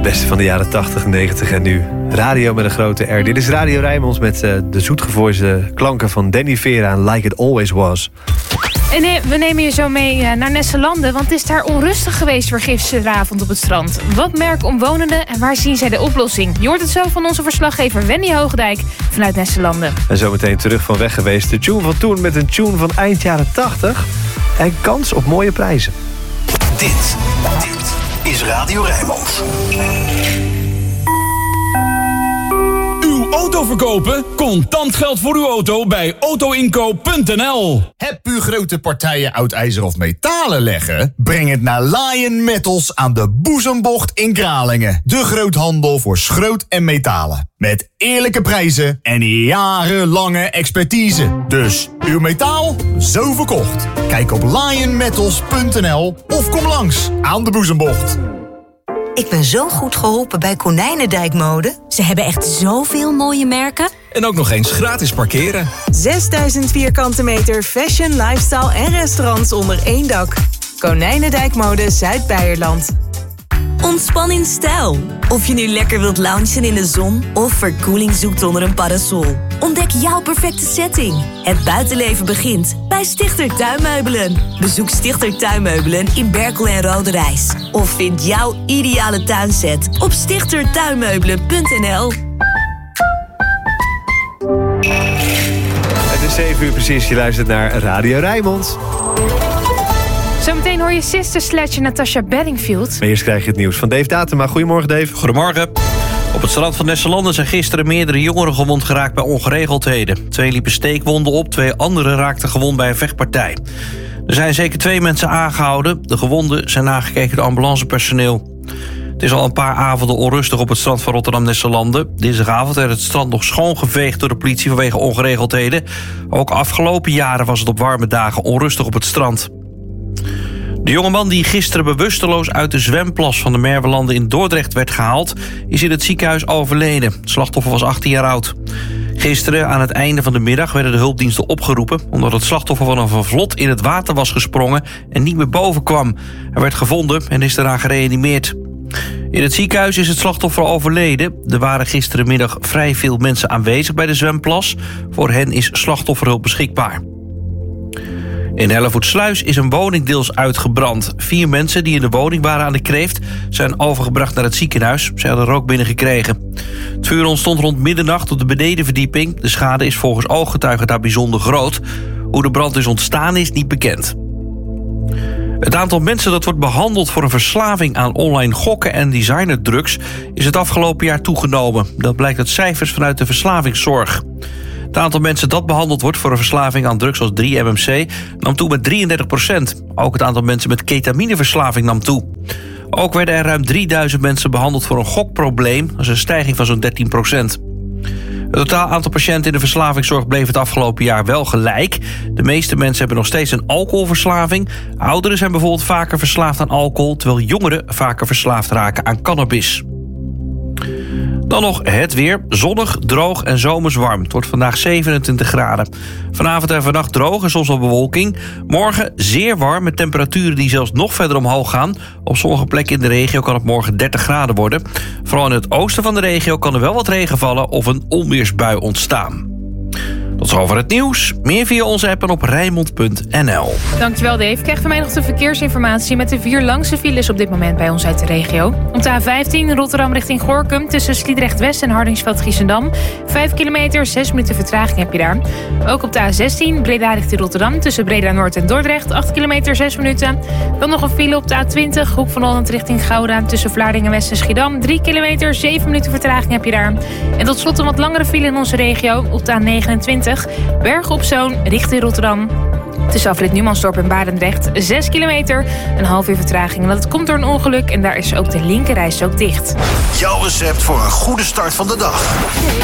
beste van de jaren 80, 90 en nu. Radio met een grote R. Dit is Radio Rijnmonds met de zoetgevoelige klanken van Danny Vera en Like It Always Was. En we nemen je zo mee naar Nesselanden, want het is daar onrustig geweest voor gisteravond op het strand. Wat merken omwonenden en waar zien zij de oplossing? Je hoort het zo van onze verslaggever Wendy Hoogdijk vanuit Nesselanden. En zometeen terug van weg geweest. De tune van toen met een tune van eind jaren 80 en kans op mooie prijzen. Dit is Radio Rijnmond. Uw auto verkopen? Contant geld voor uw auto bij autoinkoop.nl. Heb u grote partijen oud ijzer of metalen leggen? Breng het naar Lion Metals aan de Boezembocht in Kralingen. De groothandel voor schroot en metalen. Met eerlijke prijzen en jarenlange expertise. Dus uw metaal, zo verkocht. Kijk op lionmetals.nl of kom langs aan de Boezembocht. Ik ben zo goed geholpen bij Konijnendijkmode. Ze hebben echt zoveel mooie merken. En ook nog eens gratis parkeren. 6000 vierkante meter fashion, lifestyle en restaurants onder één dak. Konijnendijkmode Zuid-Beierland. Ontspan in stijl. Of je nu lekker wilt loungen in de zon of verkoeling zoekt onder een parasol. Ontdek jouw perfecte setting. Het buitenleven begint bij Stichter Tuinmeubelen. Bezoek Stichter Tuinmeubelen in Berkel en Roderijs. Of vind jouw ideale tuinset op stichtertuinmeubelen.nl. Het is 7 uur precies, je luistert naar Radio Rijnmond. Zometeen hoor je Sister Sledge Natasha Bedingfield. Maar eerst krijg je het nieuws van Dave Datema. Goedemorgen, Dave. Goedemorgen. Op het strand van Nesselanden zijn gisteren meerdere jongeren gewond geraakt bij ongeregeldheden. 2 liepen steekwonden op, 2 anderen raakten gewond bij een vechtpartij. Er zijn zeker 2 mensen aangehouden. De gewonden zijn nagekeken door ambulancepersoneel. Het is al een paar avonden onrustig op het strand van Rotterdam-Nesselanden. Dinsdagavond werd het strand nog schoongeveegd door de politie vanwege ongeregeldheden. Ook afgelopen jaren was het op warme dagen onrustig op het strand. De jongeman die gisteren bewusteloos uit de zwemplas van de Merwelanden in Dordrecht werd gehaald, is in het ziekenhuis overleden. Het slachtoffer was 18 jaar oud. Gisteren aan het einde van de middag werden de hulpdiensten opgeroepen omdat het slachtoffer van een vlot in het water was gesprongen en niet meer boven kwam. Hij werd gevonden en is daarna gereanimeerd. In het ziekenhuis is het slachtoffer overleden. Er waren gisterenmiddag vrij veel mensen aanwezig bij de zwemplas. Voor hen is slachtofferhulp beschikbaar. In Hellevoetsluis is een woning deels uitgebrand. 4 mensen die in de woning waren aan de Kreeft zijn overgebracht naar het ziekenhuis. Ze hadden rook binnengekregen. Het vuur ontstond rond middernacht op de benedenverdieping. De schade is volgens ooggetuigen daar bijzonder groot. Hoe de brand is ontstaan is niet bekend. Het aantal mensen dat wordt behandeld voor een verslaving aan online gokken en designerdrugs is het afgelopen jaar toegenomen. Dat blijkt uit cijfers vanuit de verslavingszorg. Het aantal mensen dat behandeld wordt voor een verslaving aan drugs als 3-MMC nam toe met 33%. Ook het aantal mensen met ketamineverslaving nam toe. Ook werden er ruim 3000 mensen behandeld voor een gokprobleem. Dat is een stijging van zo'n 13%. Het totaal aantal patiënten in de verslavingszorg bleef het afgelopen jaar wel gelijk. De meeste mensen hebben nog steeds een alcoholverslaving. Ouderen zijn bijvoorbeeld vaker verslaafd aan alcohol, terwijl jongeren vaker verslaafd raken aan cannabis. Dan nog het weer. Zonnig, droog en zomers warm. Het wordt vandaag 27 graden. Vanavond en vannacht droog en soms wel bewolking. Morgen zeer warm met temperaturen die zelfs nog verder omhoog gaan. Op sommige plekken in de regio kan het morgen 30 graden worden. Vooral in het oosten van de regio kan er wel wat regen vallen of een onweersbui ontstaan. Tot zover het nieuws. Meer via onze app en op Rijnmond.nl. Dankjewel Dave. Ik krijg van mij nog de verkeersinformatie met de 4 langste files op dit moment bij ons uit de regio. Op de A15 Rotterdam richting Gorinchem tussen Sliedrecht-West en Hardingsveld-Giessendam. 5 kilometer, 6 minuten vertraging heb je daar. Ook op de A16 Breda richting Rotterdam tussen Breda-Noord en Dordrecht. 8 kilometer, 6 minuten. Dan nog een file op de A20 Hoek van Holland richting Gouda tussen Vlaardingen-West en Schiedam. 3 kilometer, 7 minuten vertraging heb je daar. En tot slot een wat langere file in onze regio op de A29 Bergen op Zoom richting Rotterdam. Tussen afrit Numansdorp en Barendrecht 6 kilometer, een half uur vertraging. En dat komt door een ongeluk en daar is ook de linkerrijstrook dicht. Jouw recept voor een goede start van de dag.